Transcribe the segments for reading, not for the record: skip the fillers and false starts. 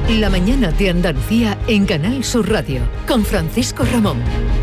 La mañana de Andalucía en Canal Sur Radio, con Francisco Ramón.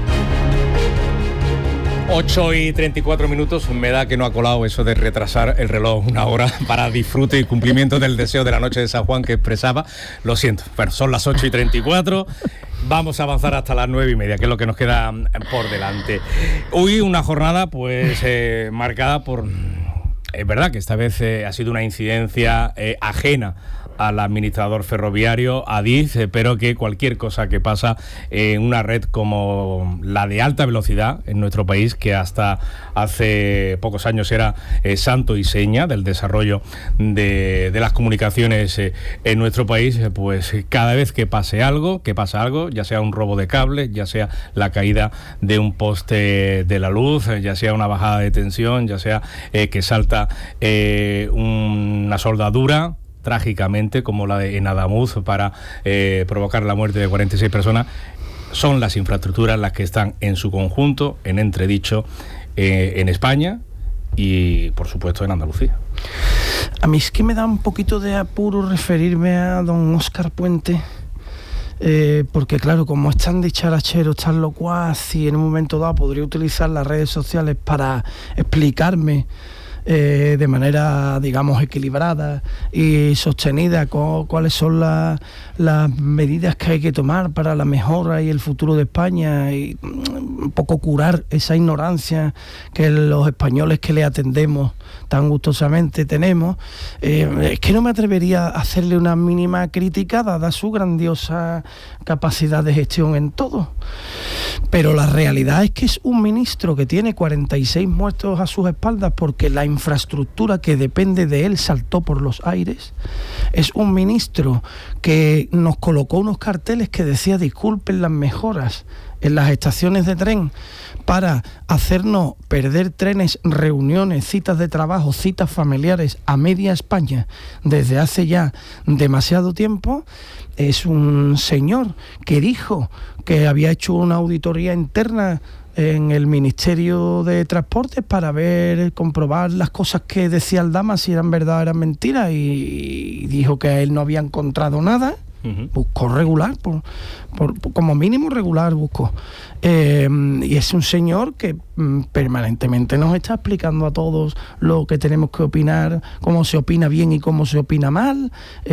8:34. Me da que no ha colado eso de retrasar el reloj una hora para disfrute y cumplimiento del deseo de la noche de San Juan que expresaba. Lo siento. Bueno, son las 8:34. Vamos a avanzar hasta las 9:30, que es lo que nos queda por delante. Hoy una jornada pues marcada por... Es verdad que esta vez ha sido una incidencia ajena al administrador ferroviario, Adif, pero que cualquier cosa que pasa en una red como la de alta velocidad en nuestro país, que hasta hace pocos años era santo y seña del desarrollo de las comunicaciones en nuestro país, pues cada vez que pasa algo, ya sea un robo de cable, ya sea la caída de un poste de la luz, ya sea una bajada de tensión, ya sea que salta una soldadura, trágicamente, como la de en Adamuz, para provocar la muerte de 46 personas, son las infraestructuras las que están en su conjunto en entredicho en España y, por supuesto, en Andalucía. A mí es que me da un poquito de apuro referirme a don Óscar Puente, porque claro, como es tan dicharachero, tan locuaz, y en un momento dado podría utilizar las redes sociales para explicarme de manera, digamos, equilibrada y sostenida cuáles son las medidas que hay que tomar para la mejora y el futuro de España, y un poco curar esa ignorancia que los españoles que le atendemos tan gustosamente tenemos. Es que no me atrevería a hacerle una mínima crítica dada su grandiosa capacidad de gestión en todo, pero la realidad es que es un ministro que tiene 46 muertos a sus espaldas porque la infraestructura que depende de él saltó por los aires. Es un ministro que nos colocó unos carteles que decía disculpen las mejoras en las estaciones de tren para hacernos perder trenes, reuniones, citas de trabajo, citas familiares a media España desde hace ya demasiado tiempo. Es un señor que dijo que había hecho una auditoría interna en el Ministerio de Transportes para comprobar las cosas que decía Aldama, si eran verdad o eran mentiras, y dijo que a él no había encontrado nada. Buscó regular, como mínimo regular buscó. Y es un señor que permanentemente nos está explicando a todos lo que tenemos que opinar, cómo se opina bien y cómo se opina mal.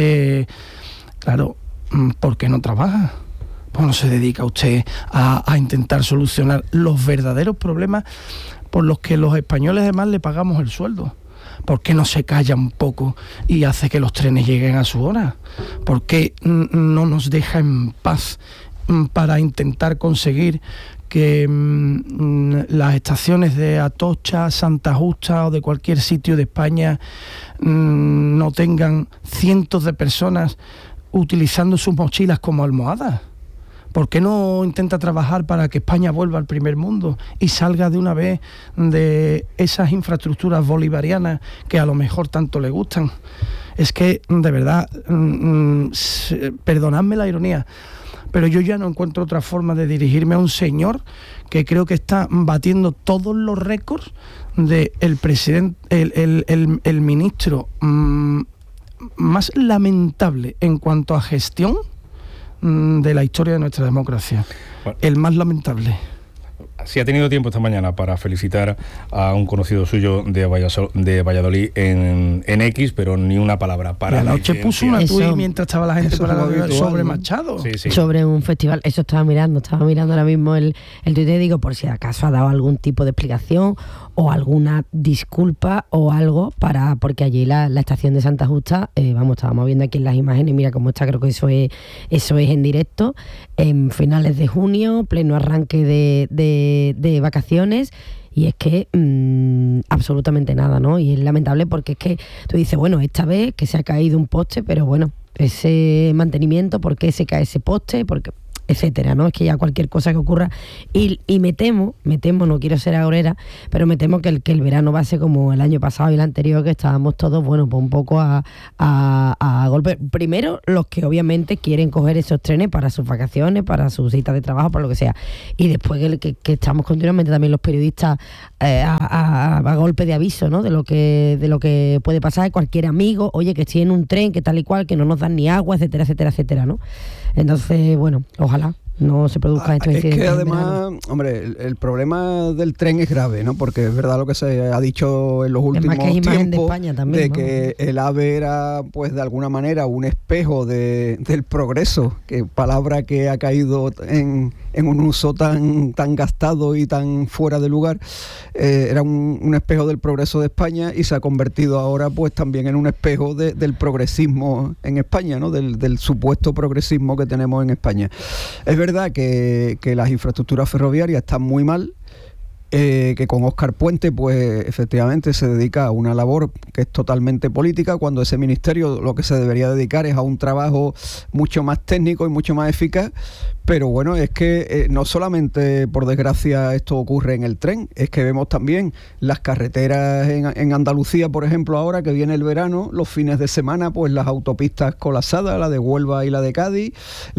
Claro, ¿por qué no trabaja? ¿Por qué no se dedica usted a intentar solucionar los verdaderos problemas por los que los españoles además le pagamos el sueldo? ¿Por qué no se calla un poco y hace que los trenes lleguen a su hora? ¿Por qué no nos deja en paz para intentar conseguir que las estaciones de Atocha, Santa Justa o de cualquier sitio de España no tengan cientos de personas utilizando sus mochilas como almohadas? ¿Por qué no intenta trabajar para que España vuelva al primer mundo y salga de una vez de esas infraestructuras bolivarianas que a lo mejor tanto le gustan? Es que, de verdad, perdonadme la ironía, pero yo ya no encuentro otra forma de dirigirme a un señor que creo que está batiendo todos los récords de el presidente, el ministro más lamentable en cuanto a gestión de la historia de nuestra democracia. Bueno, el más lamentable. Si ha tenido tiempo esta mañana para felicitar a un conocido suyo de Valladolid en X, pero ni una palabra para... La noche puso una tuit mientras estaba la gente para sobre Machado. Sí. Sobre un festival, eso estaba mirando ahora mismo el tuit, digo, por si acaso ha dado algún tipo de explicación o alguna disculpa o algo porque allí la estación de Santa Justa, estábamos viendo aquí en las imágenes, mira cómo está, creo que eso es en directo, en finales de junio, pleno arranque de vacaciones, y es que absolutamente nada, ¿no? Y es lamentable porque es que tú dices, bueno, esta vez que se ha caído un poste, pero bueno, ese mantenimiento, ¿por qué se cae ese poste? Porque etcétera, ¿no? Es que ya cualquier cosa que ocurra, y me temo, no quiero ser agorera, pero me temo que el verano va a ser como el año pasado y el anterior, que estábamos todos, bueno, pues un poco a golpe. Primero, los que obviamente quieren coger esos trenes para sus vacaciones, para sus citas de trabajo, para lo que sea, y después que estamos continuamente también los periodistas a golpe de aviso, ¿no? De lo que puede pasar, cualquier amigo, oye, que estoy en un tren, que tal y cual, que no nos dan ni agua, etcétera, etcétera, etcétera, ¿no? Entonces, bueno, ojalá no se produzcan estos incidentes. Es que además, hombre, el problema del tren es grave, ¿no? Porque es verdad lo que se ha dicho en los últimos tiempos, de España también, de ¿no? que el AVE era, pues de alguna manera, un espejo del progreso, que palabra que ha caído en un uso tan gastado y tan fuera de lugar. Era un espejo del progreso de España y se ha convertido ahora, pues también en un espejo del progresismo en España, ¿no? Del supuesto progresismo que tenemos en España. Es verdad que las infraestructuras ferroviarias están muy mal, que con Óscar Puente, pues efectivamente se dedica a una labor que es totalmente política, cuando ese ministerio lo que se debería dedicar es a un trabajo mucho más técnico y mucho más eficaz. Pero bueno, es que no solamente, por desgracia, esto ocurre en el tren, es que vemos también las carreteras en Andalucía, por ejemplo, ahora que viene el verano, los fines de semana, pues las autopistas colapsadas, la de Huelva y la de Cádiz,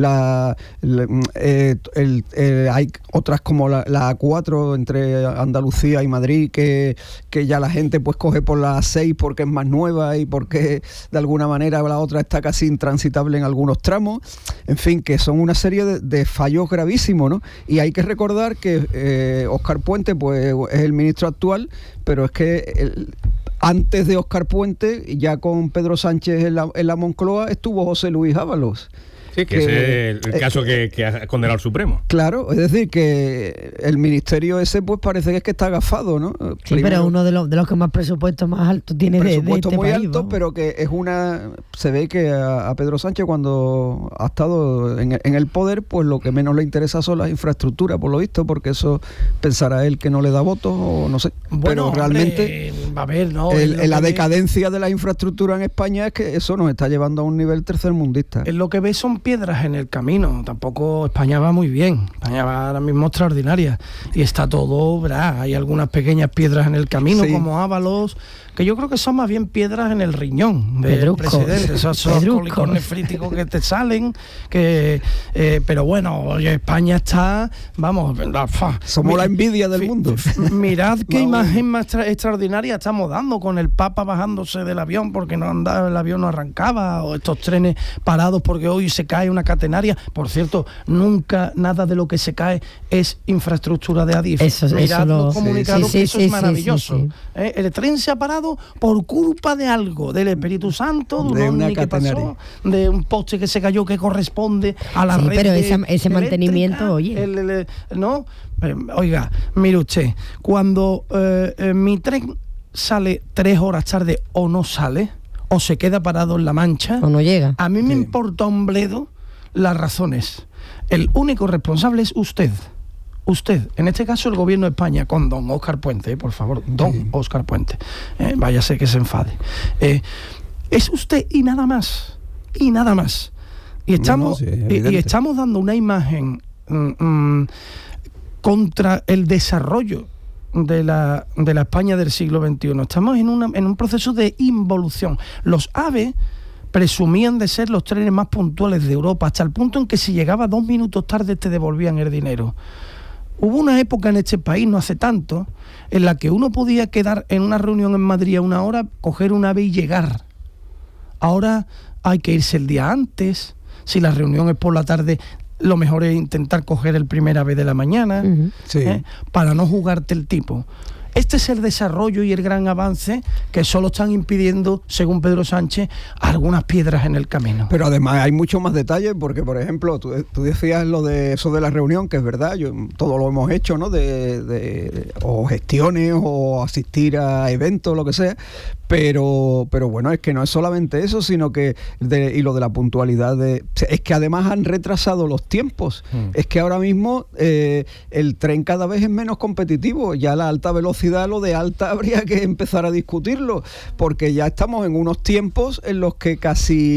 hay otras como la A4 entre Andalucía y Madrid, que ya la gente pues coge por la A6 porque es más nueva y porque de alguna manera la otra está casi intransitable en algunos tramos. En fin, que son una serie de fallos gravísimos, ¿no? Y hay que recordar que Óscar Puente pues es el ministro actual, pero es que antes de Óscar Puente, ya con Pedro Sánchez en la Moncloa, estuvo José Luis Ábalos. Sí, que ese es el caso que ha condenado el Supremo. Claro, es decir, que el ministerio ese pues parece que es que está agafado, ¿no? Sí, primero, pero uno de los que más presupuesto más alto tiene presupuesto de este muy país, alto, vamos. Pero que es se ve que a Pedro Sánchez, cuando ha estado en el poder, pues lo que menos le interesa son las infraestructuras, por lo visto, porque eso pensará él que no le da votos o no sé. Bueno, pero realmente a ver, ¿no? la decadencia de la infraestructura en España es que eso nos está llevando a un nivel tercermundista. Es lo que ve son piedras en el camino. Tampoco España va muy bien. España va ahora mismo extraordinaria. Y está todo, ¿verdad? Hay algunas pequeñas piedras en el camino, sí, como Ábalos, que yo creo que son más bien piedras en el riñón del presidente. Esos alcohólicos nefríticos que te salen, pero bueno, oye, España está, vamos, somos la envidia del mundo. Mirad qué imagen más extraordinaria estamos dando, con el Papa bajándose del avión porque el avión no arrancaba, o estos trenes parados porque hoy se cae una catenaria. Por cierto, nunca nada de lo que se cae es infraestructura de Adif. Mirad los comunicados, eso es maravilloso. Sí. El tren se ha parado por culpa de algo, del Espíritu Santo, de una catenaria, de un poste que se cayó que corresponde a la red. Pero ese mantenimiento, oye. ¿No? Oiga, mire usted, cuando mi tren sale 3 horas tarde o no sale, o se queda parado en La Mancha, o no llega, a mí me importa un bledo las razones. El único responsable es usted, en este caso el gobierno de España, con don Óscar Puente, por favor, don Óscar Puente, váyase que se enfade. Es usted y nada más. Y estamos dando una imagen contra el desarrollo de la España del siglo XXI. Estamos en un proceso de involución. Los AVE presumían de ser los trenes más puntuales de Europa, hasta el punto en que si llegaba 2 minutos tarde te devolvían el dinero. Hubo una época en este país, no hace tanto, en la que uno podía quedar en una reunión en Madrid a una hora, coger un AVE y llegar. Ahora hay que irse el día antes. Si la reunión es por la tarde, lo mejor es intentar coger el primer AVE de la mañana, para no jugarte el tipo. Este es el desarrollo y el gran avance que solo están impidiendo, según Pedro Sánchez, algunas piedras en el camino. Pero además hay muchos más detalles, porque por ejemplo, tú decías lo de eso de la reunión, que es verdad, todo lo hemos hecho, ¿no? O gestiones o asistir a eventos, lo que sea. Pero bueno, es que no es solamente eso, sino que y lo de la puntualidad es que además han retrasado los tiempos. Es que ahora mismo el tren cada vez es menos competitivo. Ya la alta velocidad, lo de alta, habría que empezar a discutirlo, porque ya estamos en unos tiempos en los que casi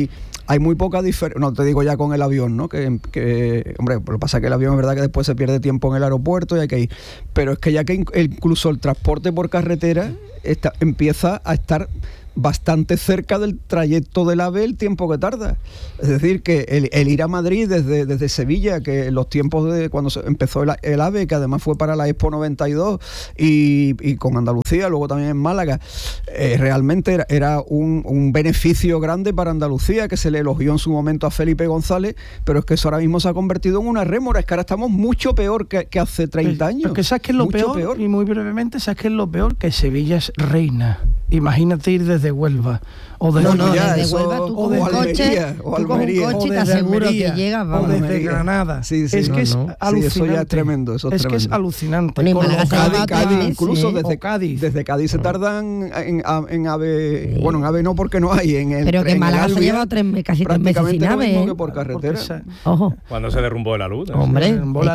hay muy poca diferencia, no te digo ya con el avión, ¿no? Que hombre, lo que pasa es que el avión es verdad que después se pierde tiempo en el aeropuerto y hay que ir, pero es que ya que incluso el transporte por carretera empieza a estar bastante cerca del trayecto del AVE el tiempo que tarda. Es decir, que el ir a Madrid desde Sevilla, que en los tiempos de cuando empezó el AVE, que además fue para la Expo 92 y con Andalucía, luego también en Málaga, realmente era un beneficio grande para Andalucía, que se le elogió en su momento a Felipe González, pero es que eso ahora mismo se ha convertido en una rémora. Es que ahora estamos mucho peor que hace 30 años. Porque ¿sabes qué es lo peor? Y muy brevemente, ¿sabes qué es lo peor? Que Sevilla es reina. Imagínate ir desde Huelva o desde desde Huelva tú con un coche, y te aseguro que llegas, o desde Granada. Sí, es que es alucinante. Eso ya es tremendo. Que es alucinante. Cádiz, incluso desde Cádiz se tardan en AVE. Bueno, en AVE no, porque no hay. Pero que Málaga se lleva casi 3 meses sin AVE. Que por carretera. Ojo. Cuando se derrumbó la luz. Hombre,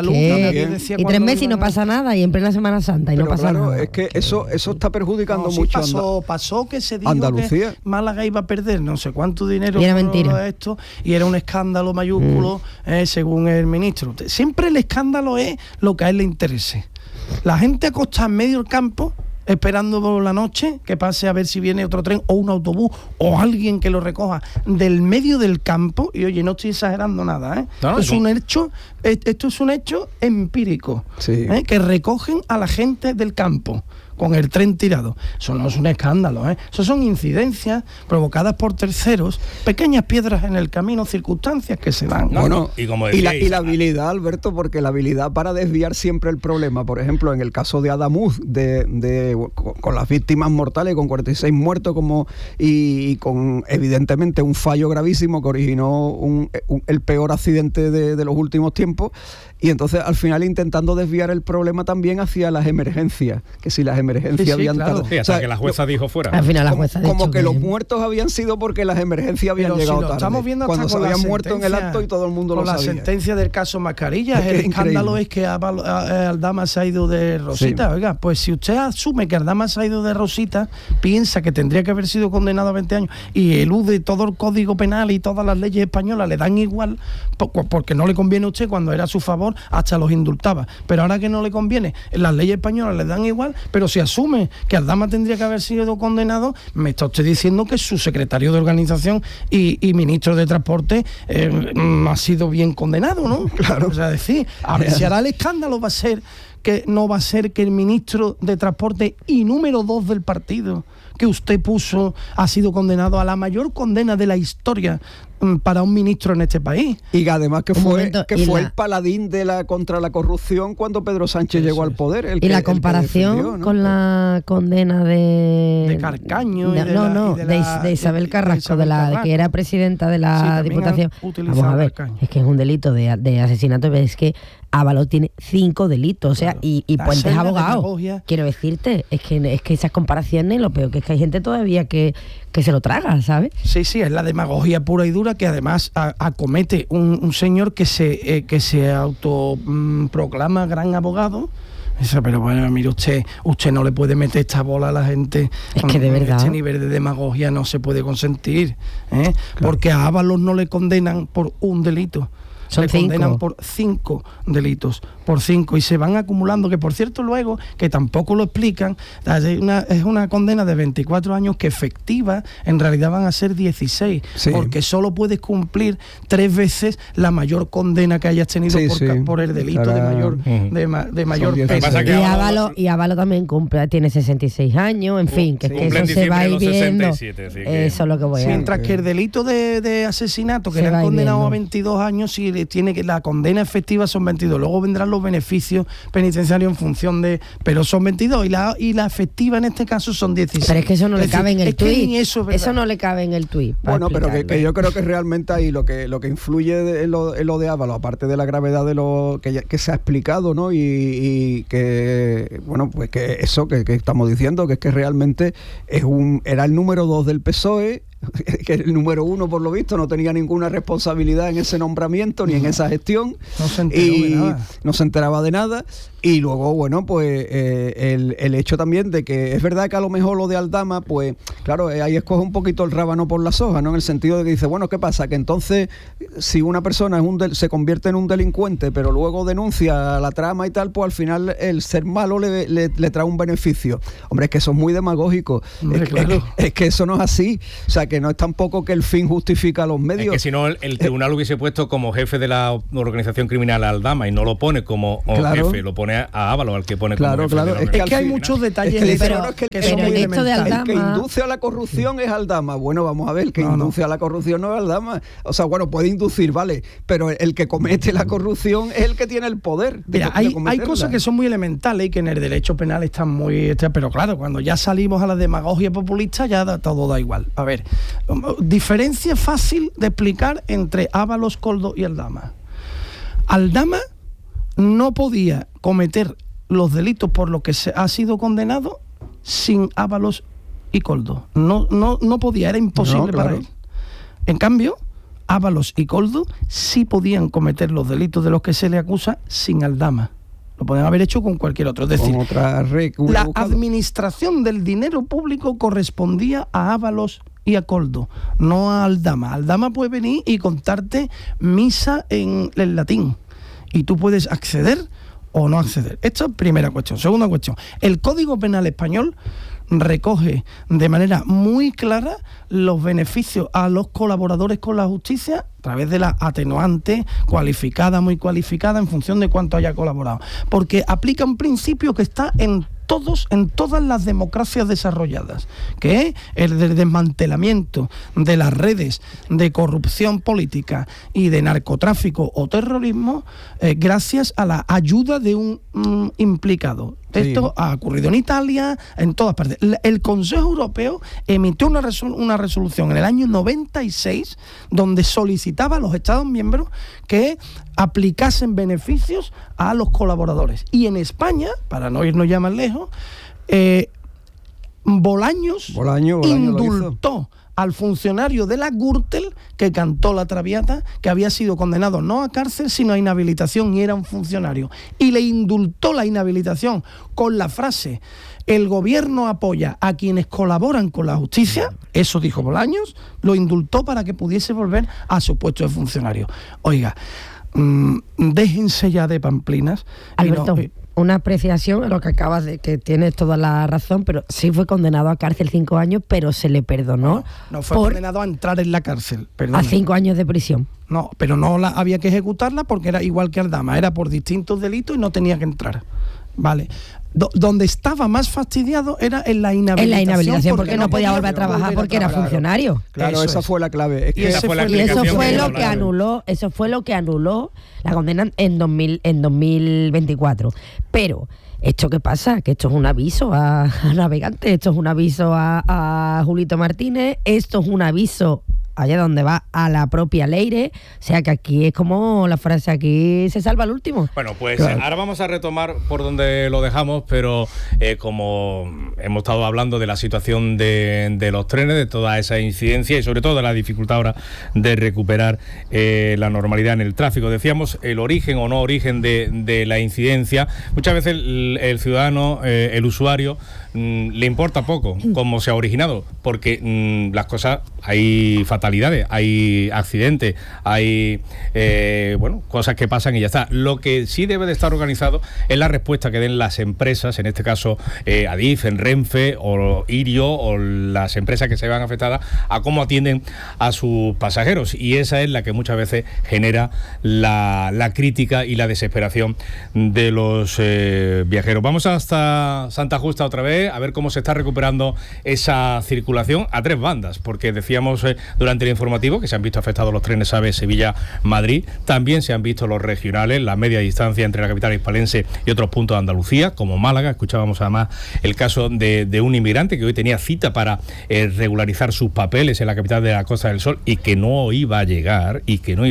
y 3 meses y no pasa nada, y en plena Semana Santa y no pasa nada. Es que eso está perjudicando mucho. Pasó que se dijo Andalucía. que Málaga iba a perder no sé cuánto dinero y era mentira esto, y era un escándalo mayúsculo, según el ministro. Siempre el escándalo es lo que a él le interese. La gente acostada en medio del campo esperando por la noche que pase a ver si viene otro tren o un autobús o alguien que lo recoja del medio del campo. Y oye, no estoy exagerando nada, esto es un hecho empírico, que recogen a la gente del campo con el tren tirado. Eso no es un escándalo, eso son incidencias provocadas por terceros, pequeñas piedras en el camino, circunstancias que se dan. Y la habilidad, Alberto, porque la habilidad para desviar siempre el problema. Por ejemplo, en el caso de Adamuz, con las víctimas mortales, con 46 muertos, y con evidentemente un fallo gravísimo que originó el peor accidente de los últimos tiempos. Y entonces al final intentando desviar el problema también hacia las emergencias, que si las emergencias habían tardado. Sí, hasta que la jueza dijo fuera. Al final la jueza como que los muertos habían sido porque las emergencias habían llegado tarde. Estamos viendo hasta cuando se habían muerto en el acto y todo el mundo lo sabía. Con la sentencia del caso Mascarillas, el escándalo es que Aldama se ha ido de Rosita. Oiga, pues si usted asume que Aldama se ha ido de Rosita, piensa que tendría que haber sido condenado a 20 años y elude todo el Código Penal y todas las leyes españolas le dan igual, porque no le conviene a usted cuando era a su favor, hasta los indultaba. Pero ahora que no le conviene, las leyes españolas le dan igual, pero si asume que Aldama tendría que haber sido condenado, me está usted diciendo que su secretario de organización y ministro de Transporte ha sido bien condenado, ¿no? Claro. O sea, decir, a ver si ahora el escándalo va a ser que no va a ser que el ministro de Transporte y número 2 del partido que usted puso ha sido condenado a la mayor condena de la historia para un ministro en este país. Y además que fue el paladín contra la corrupción cuando Pedro Sánchez llegó al poder. La comparación defendió, ¿no? Con la condena de Carcaño de Isabel Carrasco, que era presidenta de la Diputación. Vamos a ver, es que es un delito de asesinato, es que Ábalos tiene 5 delitos, o sea, y Puente es abogado. Quiero decirte, es que esas comparaciones, lo peor que es que hay gente todavía que se lo traga, ¿sabes? Sí, es la demagogia pura y dura que además acomete un señor que se autoproclama gran abogado. Pero bueno, mire usted no le puede meter esta bola a la gente. Es que de verdad este nivel de demagogia no se puede consentir, Claro. Porque a Ábalos no le condenan por un delito. Son le 5. condenan por 5 delitos, por 5, y se van acumulando, que por cierto luego, que tampoco lo explican, es una condena de 24 años que efectiva en realidad van a ser 16, porque solo puedes cumplir 3 veces la mayor condena que hayas tenido por el delito de mayor peso. Y Ábalos también tiene 66 años, en fin, que eso se va a ir viendo. 67, eso es lo que voy a decir. Mientras que el delito de asesinato, que le han condenado a 22 años, sí tiene que la condena efectiva son 22, luego vendrán los beneficios penitenciarios en función de, pero son 22 y la efectiva en este caso son 16. Pero es que eso no le cabe en el tuit. Eso no le cabe en el tuit. Bueno, pero que yo creo que realmente ahí lo que influye en lo de Ábalos, aparte de la gravedad de lo que se ha explicado, ¿no? Y que bueno, pues que eso que estamos diciendo, que es que realmente era el número 2 del PSOE, que el número 1, por lo visto, no tenía ninguna responsabilidad en ese nombramiento ni en esa gestión. No se enteró de nada. No se enteraba de nada. Y luego, bueno, pues el hecho también de que es verdad que a lo mejor lo de Aldama, pues claro, ahí escoge un poquito el rábano por las hojas, ¿no? En el sentido de que dice, bueno, ¿qué pasa? Que entonces, si una persona se convierte en un delincuente, pero luego denuncia la trama y tal, pues al final el ser malo le trae un beneficio. Hombre, es que eso es muy demagógico. Claro. Es que eso no es así. O sea, que no es tampoco que el fin justifica los medios. Es que si no, el tribunal hubiese puesto como jefe de la organización criminal a Aldama y no lo pone como jefe, lo pone a Ábalos, al que pone como jefe. Claro, es que hay muchos detalles. Pero el hecho de Aldama... El que induce a la corrupción es Aldama. Bueno, vamos a ver, el que induce a la corrupción no es Aldama. O sea, bueno, puede inducir, vale, pero el que comete la corrupción es el que tiene el poder. Mira, hay cosas que son muy elementales y que en el derecho penal están muy... Pero claro, cuando ya salimos a la demagogia populista ya todo da igual. A ver, diferencia fácil de explicar entre Ábalos, Koldo y Aldama. Aldama no podía cometer los delitos por los que ha sido condenado sin Ábalos y Koldo. No podía, era imposible para él. En cambio, Ábalos y Koldo sí podían cometer los delitos de los que se le acusa sin Aldama. Lo podían haber hecho con cualquier otro. Es decir, la administración del dinero público correspondía a Ábalos y a Koldo, no a Aldama. Aldama puede venir y contarte misa en latín y tú puedes acceder o no acceder. Esta es primera cuestión. Segunda cuestión, el Código Penal español recoge de manera muy clara los beneficios a los colaboradores con la justicia a través de la atenuante cualificada, muy cualificada, en función de cuánto haya colaborado. Porque aplica un principio que está en todas las democracias desarrolladas, que es el del desmantelamiento de las redes de corrupción política y de narcotráfico o terrorismo gracias a la ayuda de un implicado. Esto ha ocurrido en Italia, en todas partes. El Consejo Europeo emitió una resolución en el año 96 donde solicitaba a los Estados miembros que aplicasen beneficios a los colaboradores. Y en España, para no irnos ya más lejos, Bolaños indultó al funcionario de la Gürtel que cantó la Traviata, que había sido condenado no a cárcel sino a inhabilitación, y era un funcionario, y le indultó la inhabilitación con la frase: el gobierno apoya a quienes colaboran con la justicia. Eso dijo Bolaños, lo indultó para que pudiese volver a su puesto de funcionario. Oiga, déjense ya de pamplinas. Alberto, una apreciación en lo que acabas de, que tienes toda la razón, pero sí fue condenado a cárcel 5 años, pero se le perdonó. No fue condenado a entrar en la cárcel, perdona. A 5 años de prisión. No, pero no había que ejecutarla porque era igual que Aldama, era por distintos delitos y no tenía que entrar. Vale. Donde estaba más fastidiado era en la inhabilitación. En la inhabilitación, porque no podía volver a trabajar porque era funcionario. Claro, esa fue la clave. Esa fue la y eso fue lo que anuló, la condena en 2024. Pero ¿esto qué pasa? Que esto es un aviso a navegantes, esto es un aviso a Julito Martínez, esto es un aviso allá donde va a la propia Leire. O sea que aquí es como la frase, aquí se salva el último. Bueno, pues claro. Ahora vamos a retomar por donde lo dejamos, pero como hemos estado hablando de la situación de los trenes, de toda esa incidencia y sobre todo de la dificultad ahora de recuperar la normalidad en el tráfico. Decíamos el origen o no origen de la incidencia. Muchas veces el ciudadano, el usuario, le importa poco cómo se ha originado, porque las cosas, hay fatalidades, hay accidentes, hay cosas que pasan y ya está. Lo que sí debe de estar organizado es la respuesta que den las empresas, en este caso Adif, en Renfe o Irio o las empresas que se vean afectadas, a cómo atienden a sus pasajeros, y esa es la que muchas veces genera la crítica y la desesperación de los viajeros. Vamos hasta Santa Justa otra vez a ver cómo se está recuperando esa circulación a 3 bandas, porque decíamos durante el informativo que se han visto afectados los trenes AVE Sevilla-Madrid, también se han visto los regionales, la media distancia entre la capital hispalense y otros puntos de Andalucía, como Málaga. Escuchábamos además el caso de un inmigrante que hoy tenía cita para regularizar sus papeles en la capital de la Costa del Sol y que no iba a llegar,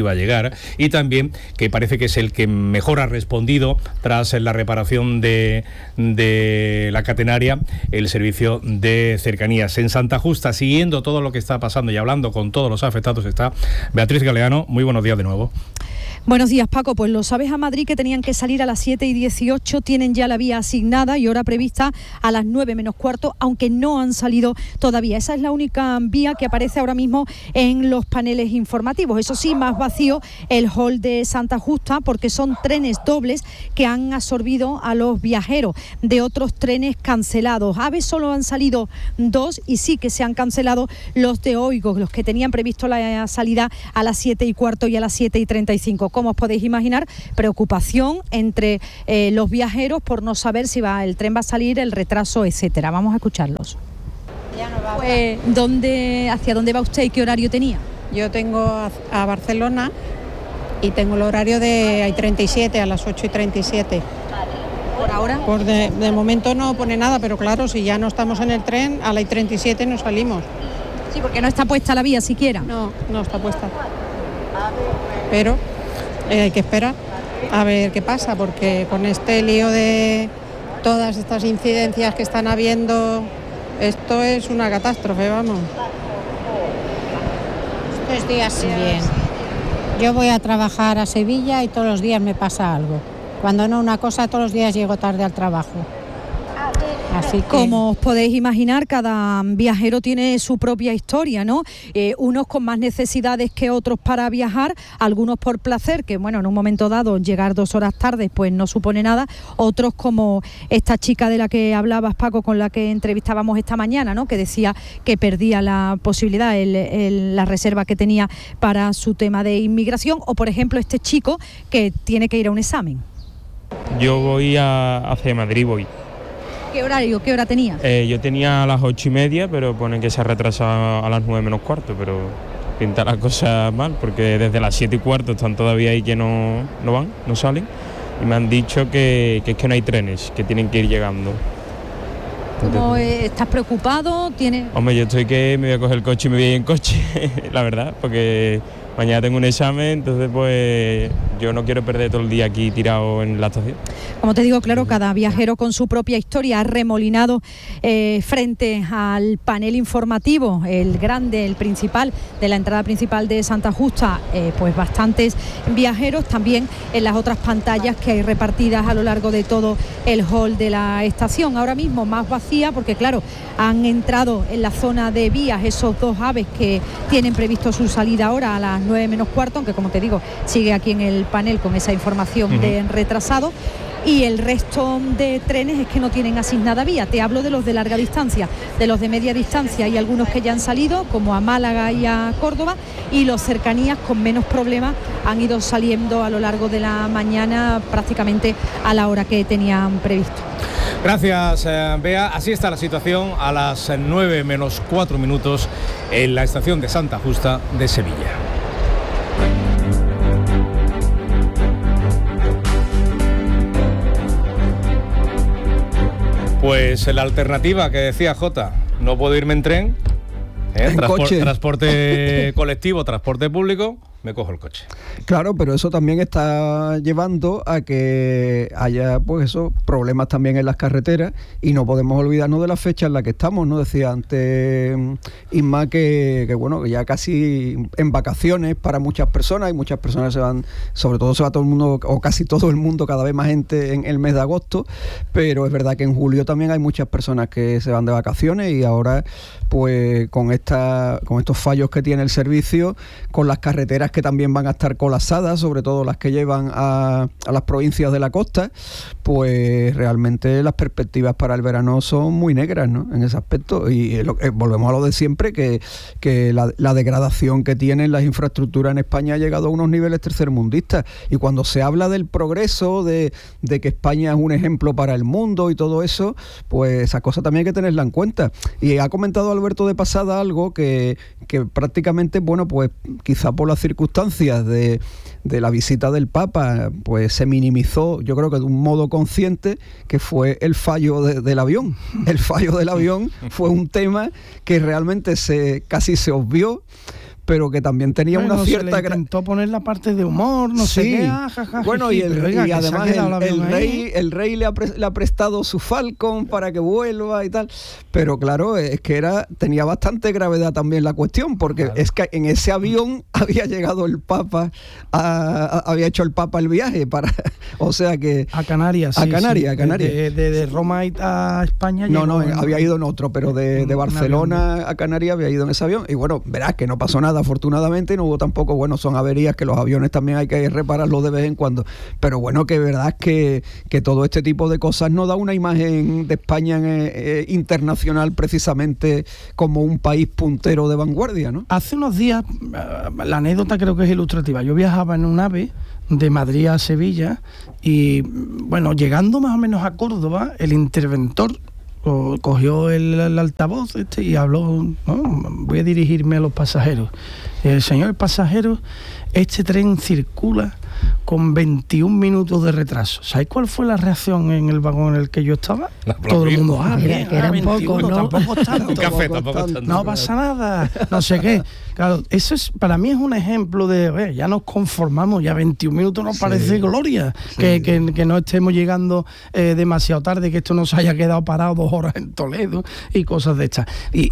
y también que parece que es el que mejor ha respondido tras la reparación de la catenaria, ya el servicio de cercanías. En Santa Justa, siguiendo todo lo que está pasando y hablando con todos los afectados, está Beatriz Galeano. Muy buenos días de nuevo. Buenos días, Paco. Pues los AVEs a Madrid que tenían que salir a las 7:18 tienen ya la vía asignada y hora prevista a las 9 menos cuarto, aunque no han salido todavía. Esa es la única vía que aparece ahora mismo en los paneles informativos. Eso sí, más vacío el hall de Santa Justa, porque son trenes dobles que han absorbido a los viajeros de otros trenes cancelados. AVEs solo han salido 2 y sí que se han cancelado los de Oigo, los que tenían previsto la salida a las 7:15 y a las 7:35. Como os podéis imaginar, preocupación entre los viajeros por no saber si el tren va a salir, el retraso, etcétera. Vamos a escucharlos. Pues, ¿hacia dónde va usted y qué horario tenía? Yo tengo a Barcelona y tengo el horario de I-37 a las 8:37. ¿Por ahora? Pues de momento no pone nada, pero claro, si ya no estamos en el tren, a la I-37 no salimos. Sí, porque no está puesta la vía siquiera. No está puesta. Pero hay que esperar a ver qué pasa, porque con este lío de todas estas incidencias que están habiendo, esto es una catástrofe, vamos. Estos días bien. Yo voy a trabajar a Sevilla y todos los días me pasa algo. Cuando no una cosa, todos los días llego tarde al trabajo. Así que... Como os podéis imaginar, cada viajero tiene su propia historia, ¿no? Unos con más necesidades que otros para viajar, algunos por placer, que bueno, en un momento dado llegar 2 horas tarde pues no supone nada, otros como esta chica de la que hablabas, Paco, con la que entrevistábamos esta mañana, ¿no? Que decía que perdía la posibilidad, la reserva que tenía para su tema de inmigración, o por ejemplo este chico que tiene que ir a un examen. Yo voy hacia Madrid, voy. ¿Qué horario? ¿Qué hora tenías? Yo tenía a las 8:30, pero pone que se ha retrasado a las 9 menos cuarto, pero pinta la cosa mal, porque desde las 7:15 están todavía ahí que no van, no salen, y me han dicho que es que no hay trenes, que tienen que ir llegando. ¿Cómo estás preocupado? Hombre, yo estoy que me voy a coger el coche y me voy a ir en coche, la verdad, porque mañana tengo un examen, entonces pues yo no quiero perder todo el día aquí tirado en la estación. Como te digo, claro, cada viajero con su propia historia, arremolinado frente al panel informativo, el grande, el principal, de la entrada principal de Santa Justa, pues bastantes viajeros, también en las otras pantallas que hay repartidas a lo largo de todo el hall de la estación. Ahora mismo más vacía porque, claro, han entrado en la zona de vías esos 2 AVEs que tienen previsto su salida ahora a las 9 menos cuarto, aunque como te digo, sigue aquí en el panel con esa información de retrasado. Y el resto de trenes es que no tienen asignada vía. Te hablo de los de larga distancia, de los de media distancia y algunos que ya han salido, como a Málaga y a Córdoba, y los cercanías con menos problemas han ido saliendo a lo largo de la mañana prácticamente a la hora que tenían previsto. Gracias, Bea. Así está la situación a las 9 menos 4 minutos en la estación de Santa Justa de Sevilla. Pues la alternativa que decía Jota, no puedo irme en tren, transporte colectivo, transporte público, me cojo el coche. Claro, pero eso también está llevando a que haya, pues eso, problemas también en las carreteras, y no podemos olvidarnos de la fecha en la que estamos, ¿no? Decía antes Isma que bueno, que ya casi en vacaciones para muchas personas, y muchas personas se van, sobre todo se va todo el mundo, o casi todo el mundo, cada vez más gente en el mes de agosto, pero es verdad que en julio también hay muchas personas que se van de vacaciones, y ahora pues con estos fallos que tiene el servicio, con las carreteras que también van a estar colapsadas, sobre todo las que llevan a las provincias de la costa, pues realmente las perspectivas para el verano son muy negras, ¿no? En ese aspecto, y volvemos a lo de siempre, que la degradación que tienen las infraestructuras en España ha llegado a unos niveles tercermundistas, y cuando se habla del progreso, de que España es un ejemplo para el mundo y todo eso, pues esa cosa también hay que tenerla en cuenta. Y ha comentado Alberto de pasada algo que prácticamente, bueno, pues quizá por las circunstancias de la visita del Papa, pues se minimizó, yo creo que de un modo consciente, que fue el fallo del avión. El fallo del avión fue un tema que realmente casi se obvió, pero que también tenía una cierta... Se le intentó poner la parte de humor, no sé qué, bueno, y además el rey le ha prestado su Falcon para que vuelva y tal, pero claro, es que tenía bastante gravedad también la cuestión, porque es que en ese avión había llegado el Papa, había hecho el Papa el viaje o sea que... A Canarias, a Canarias. De Roma a España. No, había ido en otro, pero de Barcelona a Canarias había ido en ese avión, y bueno, verás que no pasó nada afortunadamente, no hubo tampoco, son averías que los aviones también hay que repararlos de vez en cuando, pero bueno, que verdad es que todo este tipo de cosas no da una imagen de España internacional precisamente como un país puntero de vanguardia, ¿no? Hace unos días, la anécdota creo que es ilustrativa, yo viajaba en un AVE de Madrid a Sevilla y bueno, llegando más o menos a Córdoba, el interventor cogió el altavoz y habló, ¿no? Voy a dirigirme a los pasajeros. Señores pasajeros, este tren circula con 21 minutos de retraso. ¿Sabéis cuál fue la reacción en el vagón en el que yo estaba? Todo el mundo, bien, que era 21, poco, ¿no? Tampoco tanto. Un café, tampoco tanto. No pasa nada, no sé qué. Claro, eso para mí es un ejemplo de, ya nos conformamos, ya 21 minutos nos parece gloria, que no estemos llegando demasiado tarde, que esto nos haya quedado parado 2 horas en Toledo y cosas de estas.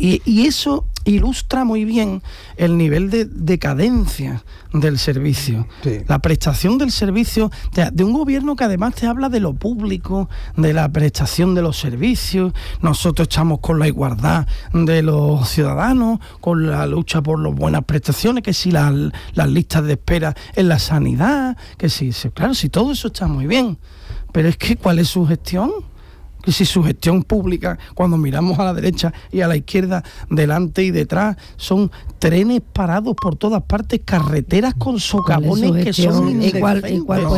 Y eso ilustra muy bien el nivel de decadencia del servicio, la prestación del servicio de un gobierno que además te habla de lo público, de la prestación de los servicios. Nosotros estamos con la igualdad de los ciudadanos, con la lucha por las buenas prestaciones, que si las listas de espera en la sanidad, que si claro, si todo eso está muy bien, pero es que ¿cuál es su gestión? Que si su gestión pública, cuando miramos a la derecha y a la izquierda, delante y detrás, son trenes parados por todas partes, carreteras con socavones que son indefensos.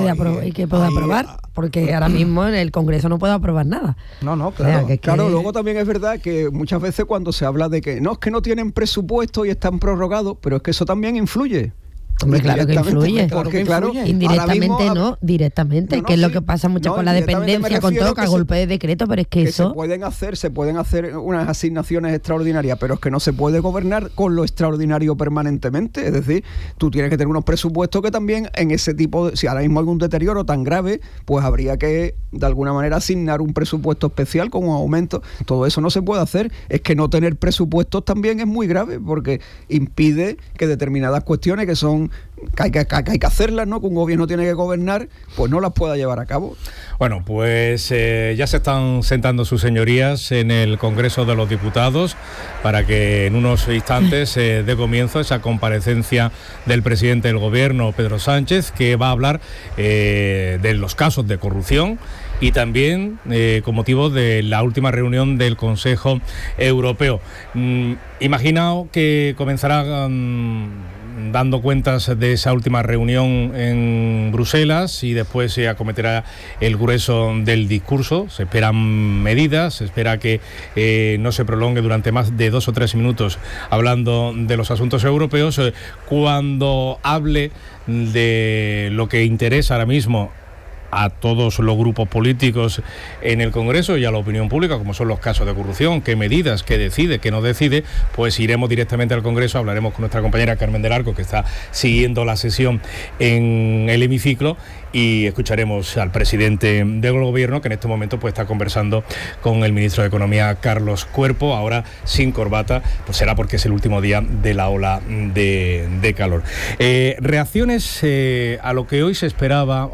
¿Y qué puede aprobar? Porque ahora mismo en el Congreso no puede aprobar nada. No, claro. Claro, luego también es verdad que muchas veces cuando se habla de que es que no tienen presupuesto y están prorrogados, pero es que eso también influye. Hombre, claro que influye. Porque, claro, indirectamente no, directamente, que es lo que pasa mucho con la dependencia, con todo, que a golpe de decreto, pero es que eso... Se pueden hacer unas asignaciones extraordinarias, pero es que no se puede gobernar con lo extraordinario permanentemente. Es decir, tú tienes que tener unos presupuestos que también en ese tipo si ahora mismo hay un deterioro tan grave, pues habría que de alguna manera asignar un presupuesto especial con un aumento. Todo eso no se puede hacer. Es que no tener presupuestos también es muy grave, porque impide que determinadas cuestiones que son que hay que hacerlas, ¿no? Que un gobierno tiene que gobernar, pues no las pueda llevar a cabo. Bueno, pues ya se están sentando sus señorías en el Congreso de los Diputados para que en unos instantes dé comienzo esa comparecencia del presidente del Gobierno, Pedro Sánchez, que va a hablar de los casos de corrupción y también con motivo de la última reunión del Consejo Europeo. Imaginaos que comenzará dando cuentas de esa última reunión en Bruselas y después se acometerá el grueso del discurso. Se esperan medidas, se espera que no se prolongue durante más de 2 o 3 minutos hablando de los asuntos europeos. Cuando hable de lo que interesa ahora mismo a todos los grupos políticos en el Congreso y a la opinión pública, como son los casos de corrupción, qué medidas, qué decide, qué no decide, pues iremos directamente al Congreso, hablaremos con nuestra compañera Carmen del Arco, que está siguiendo la sesión en el hemiciclo, y escucharemos al presidente del Gobierno, que en este momento pues está conversando con el ministro de Economía, Carlos Cuerpo, ahora sin corbata, pues será porque es el último día de la ola de calor. Reacciones a lo que hoy se esperaba,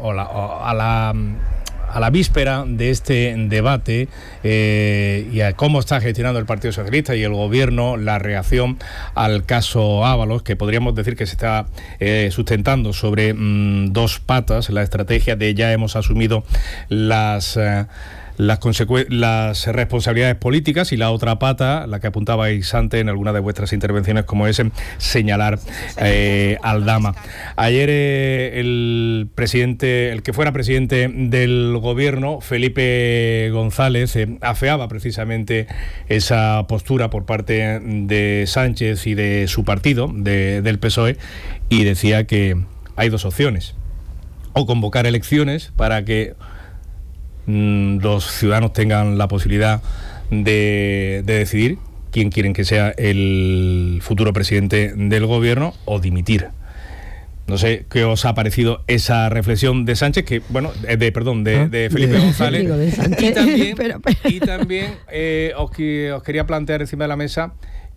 a la víspera de este debate y a cómo está gestionando el Partido Socialista y el Gobierno la reacción al caso Ábalos, que podríamos decir que se está sustentando sobre 2 patas, la estrategia de ya hemos asumido las responsabilidades políticas, y la otra pata, la que apuntabais antes en alguna de vuestras intervenciones, como es señalar al Dama. Ayer el que fuera presidente del Gobierno, Felipe González, afeaba precisamente esa postura por parte de Sánchez y de su partido, del PSOE, y decía que hay 2 opciones: o convocar elecciones para que los ciudadanos tengan la posibilidad de decidir quién quieren que sea el futuro presidente del gobierno o dimitir. No sé qué os ha parecido esa reflexión de Sánchez, que bueno, de Felipe González. Y también os quería plantear encima de la mesa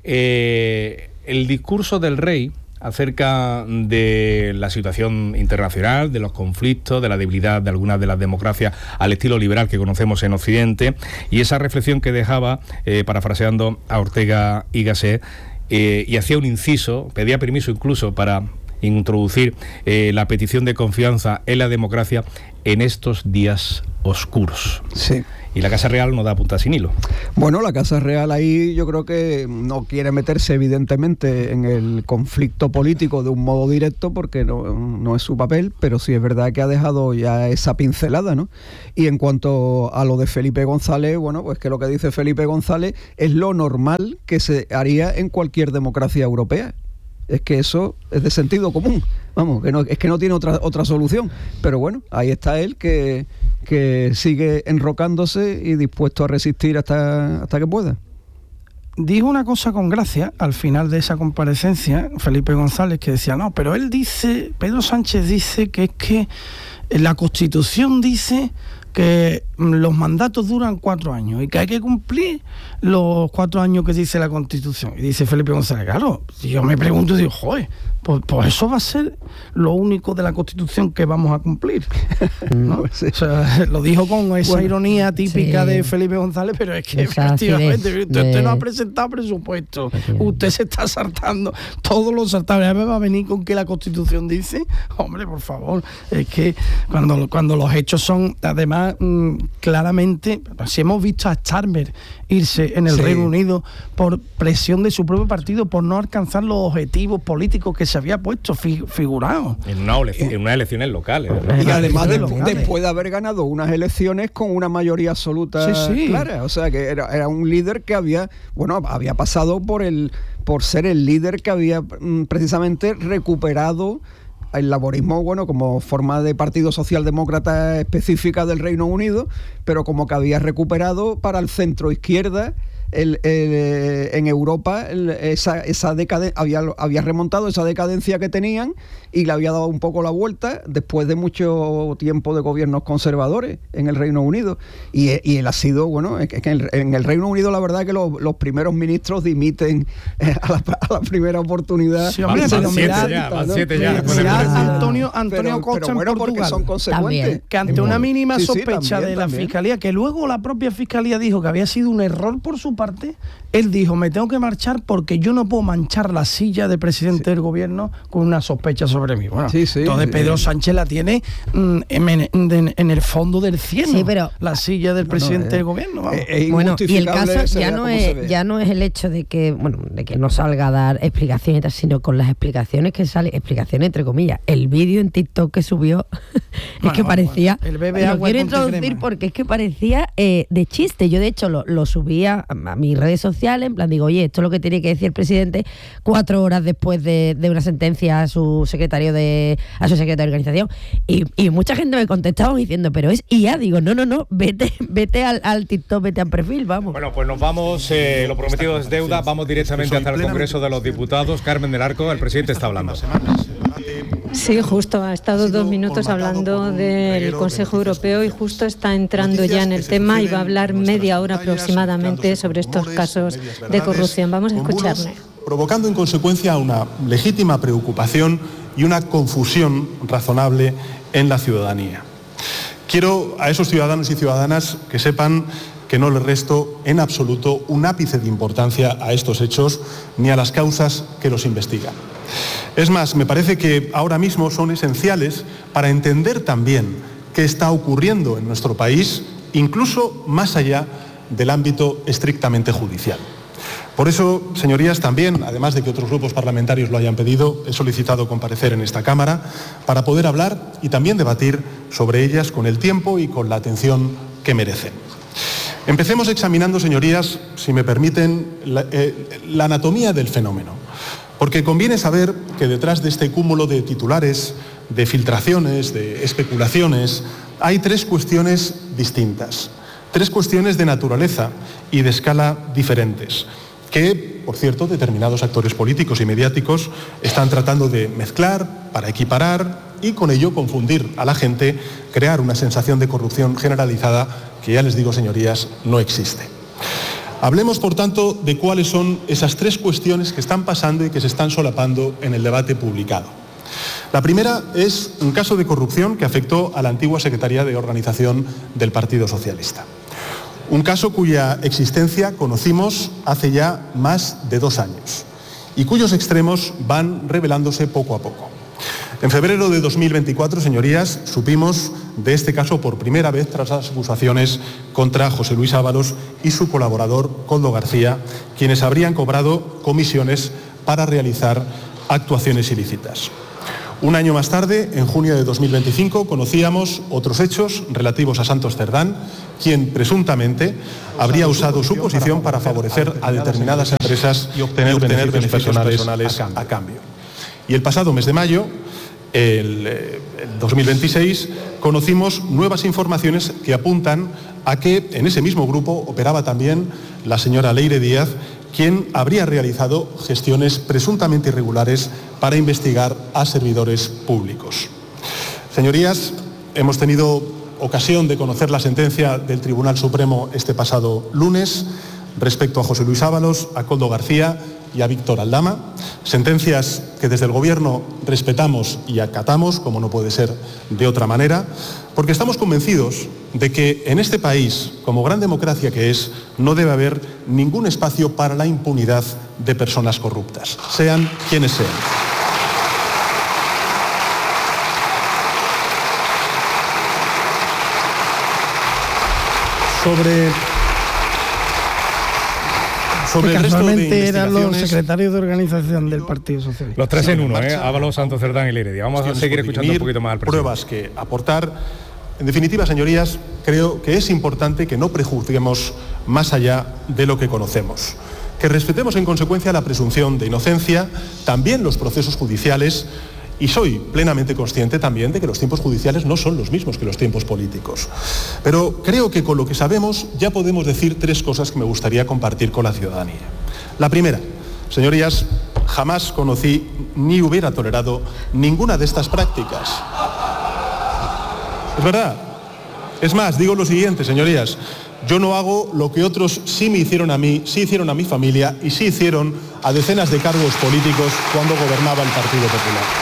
el discurso del rey acerca de la situación internacional, de los conflictos, de la debilidad de algunas de las democracias al estilo liberal que conocemos en Occidente, y esa reflexión que dejaba, parafraseando a Ortega y Gasset, y hacía un inciso, pedía permiso incluso para introducir la petición de confianza en la democracia en estos días oscuros. Sí. Y la Casa Real no da punta sin hilo. Bueno, la Casa Real ahí yo creo que no quiere meterse evidentemente en el conflicto político de un modo directo, porque no es su papel, pero sí es verdad que ha dejado ya esa pincelada, ¿no? Y en cuanto a lo de Felipe González, bueno, pues que lo que dice Felipe González es lo normal que se haría en cualquier democracia europea. Es que eso es de sentido común, vamos, que no tiene otra solución. Pero bueno, ahí está él que sigue enrocándose y dispuesto a resistir hasta que pueda. Dijo una cosa con gracia al final de esa comparecencia, Felipe González, que decía, no, pero él dice, Pedro Sánchez dice que es que la Constitución dice que los mandatos duran 4 años y que hay que cumplir los 4 años que dice la Constitución. Y dice Felipe González, claro, yo me pregunto y digo, joder, pues eso va a ser lo único de la Constitución que vamos a cumplir, ¿no? Sí. O sea, lo dijo con esa ironía típica de Felipe González, pero es que efectivamente usted no ha presentado presupuesto, usted se está saltando todos los saltables, me va a venir con que la Constitución dice, hombre, por favor, es que cuando los hechos son, además, claramente, si hemos visto a Starmer irse en el Reino Unido por presión de su propio partido, por no alcanzar los objetivos políticos que se había puesto figurado en unas elecciones locales, ¿verdad? Y además después de haber ganado unas elecciones con una mayoría absoluta clara, o sea que era un líder que había pasado por ser el líder que había precisamente recuperado el laborismo, bueno, como forma de partido socialdemócrata específica del Reino Unido, pero como que había recuperado para el centro izquierda en Europa esa decadencia, había remontado esa decadencia que tenían y le había dado un poco la vuelta después de mucho tiempo de gobiernos conservadores en el Reino Unido. Y él ha sido, bueno, es que en el Reino Unido la verdad es que los primeros ministros dimiten a la primera oportunidad. Sí, hombre, van 7 ya. Antonio Costa pero bueno, en Portugal, porque son consecuentes. También, que ante una mínima sospecha también, de la Fiscalía, que luego la propia Fiscalía dijo que había sido un error por su parte, él dijo, me tengo que marchar porque yo no puedo manchar la silla de presidente del gobierno con una sospecha sobre mí. Bueno, entonces Pedro Sánchez la tiene en el fondo del cielo, la silla del presidente del gobierno. Bueno, y el caso ya no es el hecho de que no salga a dar explicaciones, sino con las explicaciones que sale, explicaciones entre comillas. El vídeo en TikTok que subió es que parecía, lo quiero introducir porque es que parecía de chiste. Yo de hecho lo subía a mis redes sociales, en plan digo, oye, esto es lo que tiene que decir el presidente 4 horas después de una sentencia a su secretario de organización, y mucha gente me contestaba diciendo, pero es IA. Digo, no, vete al TikTok, vete al perfil, vamos. Bueno, pues nos vamos, lo prometido es deuda, vamos directamente hasta el Congreso de los Diputados. Carmen del Arco, el presidente está hablando. Sí, justo, ha estado 2 minutos hablando del Consejo Europeo y justo está entrando ya en el tema y va a hablar media hora aproximadamente sobre estos casos de corrupción. Vamos a escucharle. Provocando en consecuencia una legítima preocupación y una confusión razonable en la ciudadanía. Quiero a esos ciudadanos y ciudadanas que sepan que no les resto en absoluto un ápice de importancia a estos hechos ni a las causas que los investigan. Es más, me parece que ahora mismo son esenciales para entender también qué está ocurriendo en nuestro país, incluso más allá del ámbito estrictamente judicial. Por eso, señorías, también, además de que otros grupos parlamentarios lo hayan pedido, he solicitado comparecer en esta Cámara para poder hablar y también debatir sobre ellas con el tiempo y con la atención que merecen. Empecemos examinando, señorías, si me permiten, la anatomía del fenómeno. Porque conviene saber que detrás de este cúmulo de titulares, de filtraciones, de especulaciones, hay 3 cuestiones distintas, 3 cuestiones de naturaleza y de escala diferentes, que, por cierto, determinados actores políticos y mediáticos están tratando de mezclar para equiparar y con ello confundir a la gente, crear una sensación de corrupción generalizada que, ya les digo, señorías, no existe. Hablemos, por tanto, de cuáles son esas tres cuestiones que están pasando y que se están solapando en el debate publicado. La primera es un caso de corrupción que afectó a la antigua Secretaría de Organización del Partido Socialista. Un caso cuya existencia conocimos hace ya más de 2 años y cuyos extremos van revelándose poco a poco. En febrero de 2024, señorías, supimos de este caso por primera vez tras las acusaciones contra José Luis Ábalos y su colaborador Koldo García, quienes habrían cobrado comisiones para realizar actuaciones ilícitas. Un año más tarde, en junio de 2025, conocíamos otros hechos relativos a Santos Cerdán, quien presuntamente habría usado su posición para favorecer a determinadas empresas y obtener beneficios personales a cambio. Y el pasado mes de mayo, el 2026, conocimos nuevas informaciones que apuntan a que en ese mismo grupo operaba también la señora Leire Díaz, quien habría realizado gestiones presuntamente irregulares para investigar a servidores públicos. Señorías, hemos tenido ocasión de conocer la sentencia del Tribunal Supremo este pasado lunes respecto a José Luis Ábalos, a Koldo García y a Víctor Aldama, sentencias que desde el Gobierno respetamos y acatamos, como no puede ser de otra manera, porque estamos convencidos de que en este país, como gran democracia que es, no debe haber ningún espacio para la impunidad de personas corruptas, sean quienes sean. Sobre el resto de investigaciones, eran los secretarios de organización del Partido Socialista. Los tres en uno, Ábalos, Santos Cerdán y Leire Díaz. Vamos a seguir escuchando un poquito más al presidente. Pruebas que aportar. En definitiva, señorías, creo que es importante que no prejuzguemos más allá de lo que conocemos, que respetemos en consecuencia la presunción de inocencia, también los procesos judiciales, y soy plenamente consciente también de que los tiempos judiciales no son los mismos que los tiempos políticos. Pero creo que con lo que sabemos ya podemos decir 3 cosas que me gustaría compartir con la ciudadanía. La primera, señorías, jamás conocí ni hubiera tolerado ninguna de estas prácticas. Es verdad. Es más, digo lo siguiente, señorías. Yo no hago lo que otros sí me hicieron a mí, sí hicieron a mi familia y sí hicieron a decenas de cargos políticos cuando gobernaba el Partido Popular.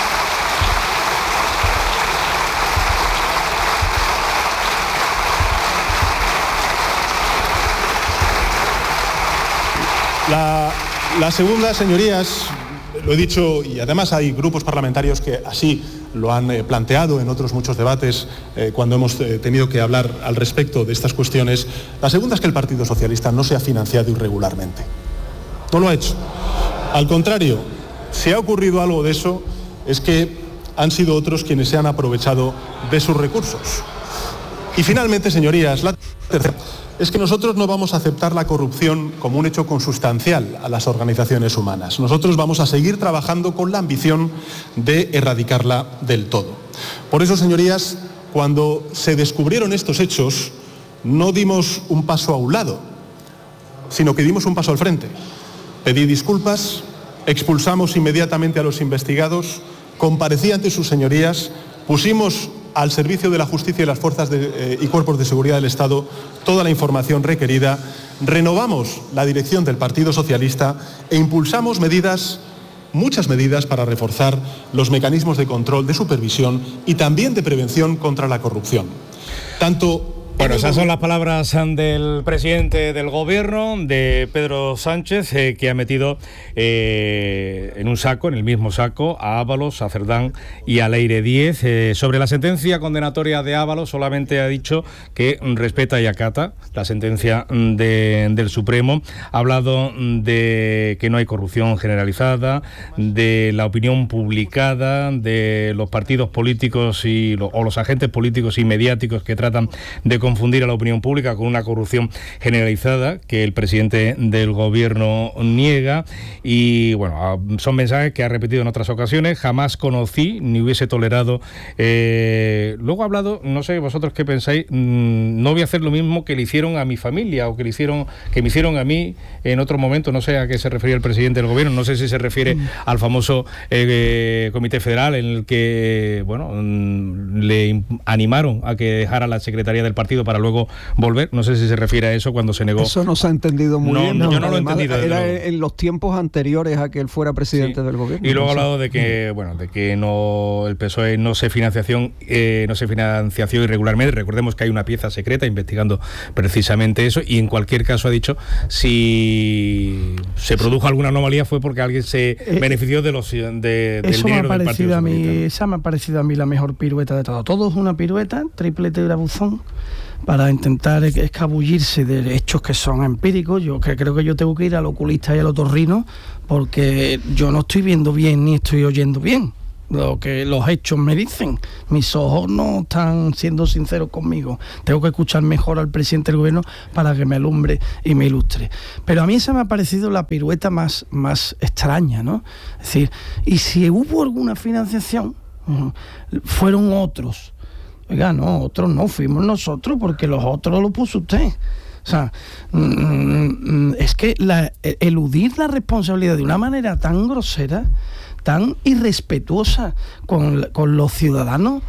La segunda, señorías, lo he dicho, y además hay grupos parlamentarios que así lo han planteado en otros muchos debates cuando hemos tenido que hablar al respecto de estas cuestiones. La segunda es que el Partido Socialista no se ha financiado irregularmente. No lo ha hecho. Al contrario, si ha ocurrido algo de eso, es que han sido otros quienes se han aprovechado de sus recursos. Y finalmente, señorías, la tercera es que nosotros no vamos a aceptar la corrupción como un hecho consustancial a las organizaciones humanas. Nosotros vamos a seguir trabajando con la ambición de erradicarla del todo. Por eso, señorías, cuando se descubrieron estos hechos, no dimos un paso a un lado, sino que dimos un paso al frente. Pedí disculpas, expulsamos inmediatamente a los investigados, comparecí ante sus señorías, pusimos al servicio de la justicia y las fuerzas y cuerpos de seguridad del Estado toda la información requerida, renovamos la dirección del Partido Socialista e impulsamos muchas medidas para reforzar los mecanismos de control, de supervisión y también de prevención contra la corrupción. Bueno, esas son las palabras del presidente del Gobierno, de Pedro Sánchez, que ha metido en el mismo saco, a Ábalos, a Cerdán y a Leire Díaz. Sobre la sentencia condenatoria de Ábalos, solamente ha dicho que respeta y acata la sentencia del Supremo. Ha hablado de que no hay corrupción generalizada, de la opinión publicada, de los partidos políticos o los agentes políticos y mediáticos que tratan de confundir a la opinión pública con una corrupción generalizada que el presidente del gobierno niega. Y bueno, son mensajes que ha repetido en otras ocasiones. Jamás conocí ni hubiese tolerado. Luego ha hablado, no sé vosotros qué pensáis, no voy a hacer lo mismo que le hicieron a mi familia o que me hicieron a mí en otro momento. No sé a qué se refería el presidente del gobierno, no sé si se refiere al famoso Comité Federal en el que, bueno, le animaron a que dejara la secretaría del partido para luego volver. No sé si se refiere a eso cuando se negó. Eso no se ha entendido muy bien. Yo no lo he entendido. Era en los tiempos anteriores a que él fuera presidente del gobierno. Y luego ha hablado de que, bueno, de que no, el PSOE no se financiación irregularmente. Recordemos que hay una pieza secreta investigando precisamente eso, y en cualquier caso ha dicho si se produjo alguna anomalía fue porque alguien se benefició de los del dinero del Partido Socialista. Esa me ha parecido a mí la mejor pirueta de todo. Todo es una pirueta, triplete de buzón, para intentar escabullirse de hechos que son empíricos. Yo creo que yo tengo que ir al oculista y al otorrino, porque yo no estoy viendo bien ni estoy oyendo bien lo que los hechos me dicen. Mis ojos no están siendo sinceros conmigo. Tengo que escuchar mejor al presidente del gobierno para que me alumbre y me ilustre. Pero a mí esa me ha parecido la pirueta más extraña, ¿no? Es decir, y si hubo alguna financiación, fueron otros. Oiga, no, otros no, fuimos nosotros, porque los otros lo puso usted. O sea, es que eludir la responsabilidad de una manera tan grosera, tan irrespetuosa con los ciudadanos,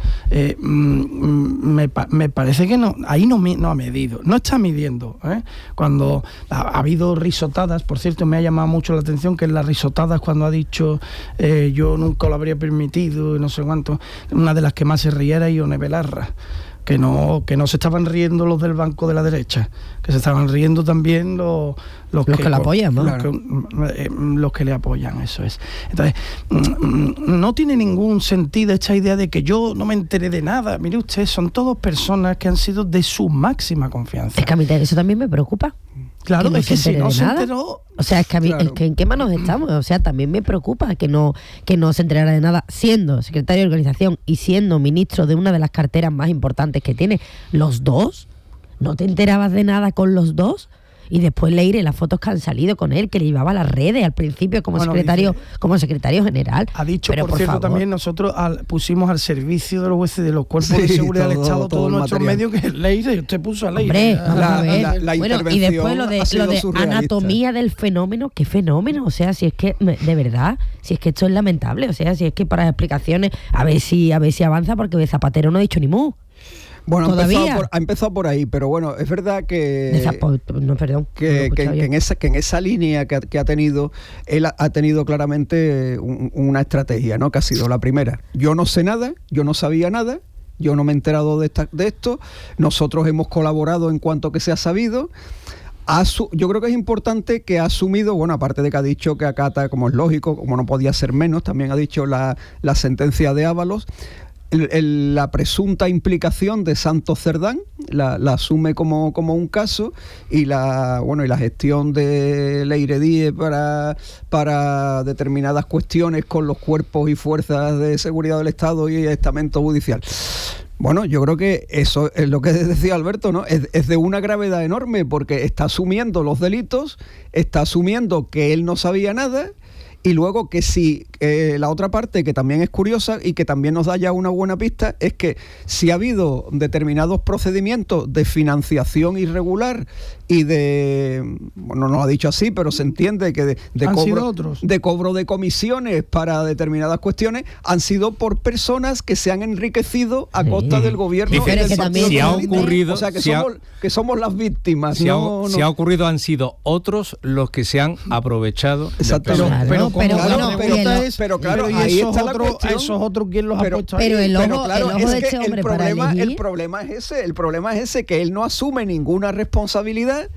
me parece que no, ahí no ha medido, no está midiendo, Cuando ha habido risotadas, por cierto, me ha llamado mucho la atención que en las risotadas, cuando ha dicho yo nunca lo habría permitido y no sé cuánto, una de las que más se reía era Ione Belarra. Que no se estaban riendo los del banco de la derecha, que se estaban riendo también los que la apoyan, ¿no? Los que le apoyan, eso es. Entonces, no tiene ningún sentido esta idea de que yo no me enteré de nada. Mire usted, son todas personas que han sido de su máxima confianza. Es que a mí eso también me preocupa. Claro, que es que si no se enteró... O sea, es que a mí, claro, ¿en qué manos estamos? O sea, también me preocupa que no se enterara de nada, siendo secretario de organización y siendo ministro de una de las carteras más importantes que tiene. ¿Los dos? ¿No te enterabas de nada con los dos? Y después leeré las fotos que han salido con él, que le llevaba a las redes al principio como secretario general. Ha dicho, pero por cierto, favor, también nosotros pusimos al servicio de los jueces de los cuerpos de seguridad del Estado todos nuestros medios, que es Leire, y usted puso a Leire. La bueno, y después lo de anatomía del fenómeno. ¿Qué fenómeno? O sea, si es que, de verdad, si es que esto es lamentable, o sea, si es que para explicaciones, a ver si avanza, porque de Zapatero no ha dicho ni mu. Bueno, ha empezado por ahí, pero bueno, es verdad que en esa línea que ha tenido, él ha tenido claramente una estrategia, ¿no? Que ha sido la primera: yo no sé nada, yo no sabía nada, yo no me he enterado de esto, nosotros hemos colaborado en cuanto que se ha sabido. Yo creo que es importante que ha asumido, bueno, aparte de que ha dicho que acata, como es lógico, como no podía ser menos, también ha dicho la sentencia de Ábalos. La presunta implicación de Santos Cerdán la asume como un caso, y la gestión de Leire Díez para determinadas cuestiones con los cuerpos y fuerzas de seguridad del Estado y estamento judicial. Bueno, yo creo que eso es lo que decía Alberto, ¿no? Es de una gravedad enorme, porque está asumiendo los delitos, está asumiendo que él no sabía nada. Y luego que si la otra parte, que también es curiosa y que también nos da ya una buena pista, es que si ha habido determinados procedimientos de financiación irregular y no lo ha dicho así, pero se entiende que de cobro de comisiones para determinadas cuestiones, han sido por personas que se han enriquecido a costa del gobierno. Y del Partido si ha ocurrido, o sea, que somos las víctimas. Si ha ocurrido, han sido otros los que se han aprovechado. Exactamente. Pero claro, ahí está la cuestión. Esos otros, ¿quién los ha puesto ahí? Pero el ojo de este hombre el problema es ese, que él no asume ninguna responsabilidad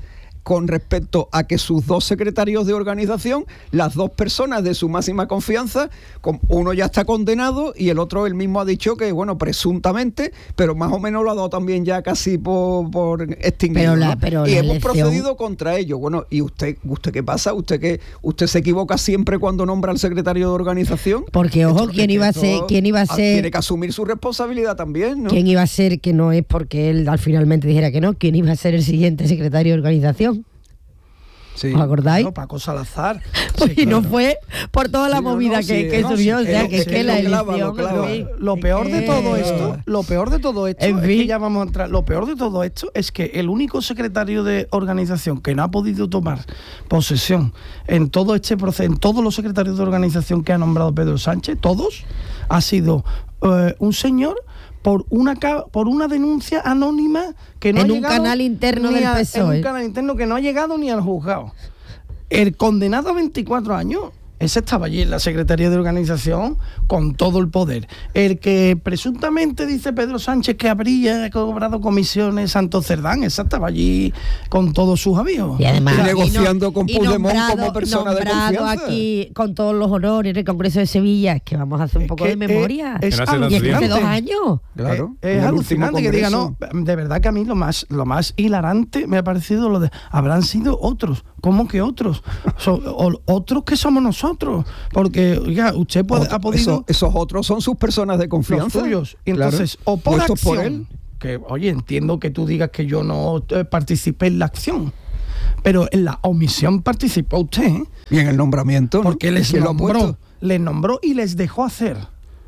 con respecto a que sus dos secretarios de organización, las dos personas de su máxima confianza, uno ya está condenado y el otro él mismo ha dicho que, bueno, presuntamente, pero más o menos lo ha dado también ya casi por extinguido. Y hemos procedido contra ellos. Bueno, ¿y usted qué pasa? ¿Usted se equivoca siempre cuando nombra al secretario de organización? Porque, ojo, ¿quién iba a ser? Tiene que asumir su responsabilidad también, ¿no? ¿Quién iba a ser, que no es porque él finalmente dijera que no, quién iba a ser el siguiente secretario de organización? Sí. ¿Os acordáis? No, Paco Salazar. Pues sí, no fue por toda la movida que surgió, o sea, que es que la elección... Lo peor de todo esto, es que ya vamos a entrar, lo peor de todo esto es que el único secretario de organización que no ha podido tomar posesión en todo este proceso, en todos los secretarios de organización que ha nombrado Pedro Sánchez, todos, ha sido un señor por una denuncia anónima que no ha llegado... En un canal interno del PSOE. En un canal interno que no ha llegado ni al juzgado. El condenado a 24 años, ese estaba allí en la Secretaría de Organización con todo el poder. El que presuntamente dice Pedro Sánchez que habría cobrado comisiones Santos Cerdán, ese estaba allí con todos sus amigos. Y además negociando con Puigdemont como persona de confianza. Aquí con todos los honores en el Congreso de Sevilla, es que vamos a hacer un poco de memoria. Es alucinante. Hace 2 años. Claro. Es alucinante que diga, no, de verdad que a mí lo más hilarante me ha parecido lo de, habrán sido otros. ¿Cómo que otros? Otros que somos nosotros. Porque, oiga, usted ha podido... Esos otros son sus personas de confianza. Los suyos. Y entonces, claro, o por acción, por él. Que, oye, entiendo que tú digas que yo no participé en la acción, pero en la omisión participó usted. Y en el nombramiento, ¿no? Porque les nombró y les dejó hacer.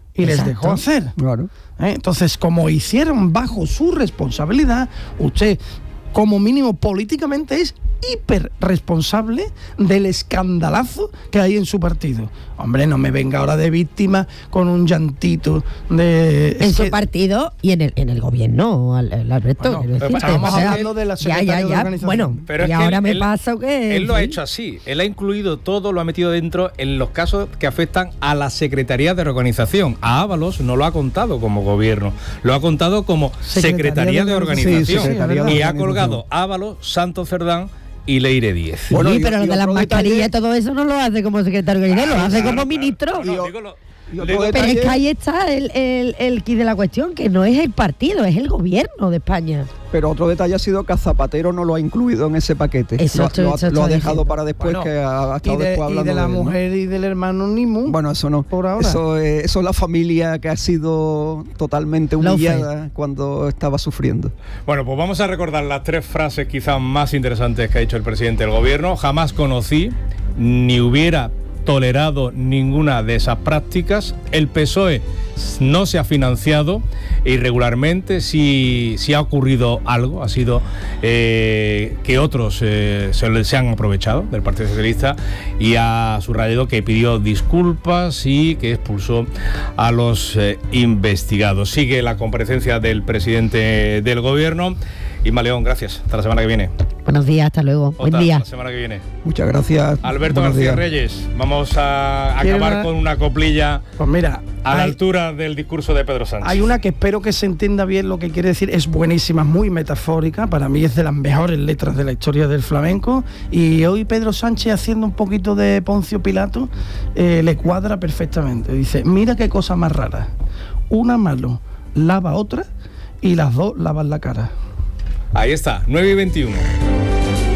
Claro. Entonces, como hicieron bajo su responsabilidad, usted, como mínimo políticamente, es hiper responsable del escandalazo que hay en su partido. Hombre, no me venga ahora de víctima con un llantito de... En su partido y en el gobierno, Alberto. Bueno, estamos hablando de la Secretaría de Organización. Bueno, pero y ahora me pasa que... Él lo ha hecho así. Él ha incluido todo, lo ha metido dentro en los casos que afectan a la Secretaría de Organización. A Ábalos no lo ha contado como gobierno, lo ha contado como Secretaría de Organización. Y ha colgado Ábalos, Santos Cerdán y Leire Díez. Bueno, sí, pero lo de las mascarillas y todo eso no lo hace como secretario de lo hace como ministro. Pero es que ahí está el quid de la cuestión, que no es el partido, es el gobierno de España. Pero otro detalle ha sido que a Zapatero no lo ha incluido en ese paquete. Lo ha dejado para después, bueno, que ha estado después hablando de la mujer, ¿no? Y del hermano Nimu. Bueno, eso no. Por ahora. Eso es la familia que ha sido totalmente humillada cuando estaba sufriendo. Bueno, pues vamos a recordar las 3 frases quizás más interesantes que ha dicho el presidente del gobierno. Jamás conocí ni hubiera tolerado ninguna de esas prácticas. El PSOE no se ha financiado irregularmente. Si ha ocurrido algo, ha sido que otros se han aprovechado del Partido Socialista, y ha subrayado que pidió disculpas y que expulsó a los investigados. Sigue la comparecencia del presidente del gobierno. Isma León, gracias. Hasta la semana que viene. Buenos días, hasta luego. Buen día. Hasta la semana que viene. Muchas gracias. Alberto García Reyes, vamos a acabar con una coplilla, pues mira, a la altura del discurso de Pedro Sánchez. Hay una que espero que se entienda bien lo que quiere decir. Es buenísima, muy metafórica. Para mí es de las mejores letras de la historia del flamenco. Y hoy Pedro Sánchez, haciendo un poquito de Poncio Pilato, le cuadra perfectamente. Dice, mira qué cosa más rara. Una mano lava otra y las dos lavan la cara. Ahí está, 9:21.